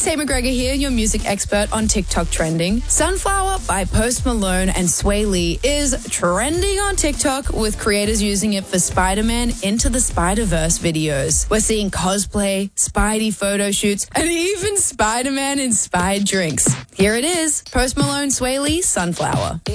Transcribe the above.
guys, Tay McGregor here, your music expert on TikTok trending. Sunflower by Post Malone and Sway Lee is trending on TikTok, with creators using it for Spider-Man Into the Spider-Verse videos. We're seeing cosplay, Spidey photo shoots, and even Spider-Man inspired drinks. Here it is, Post Malone, Sway Lee, Sunflower.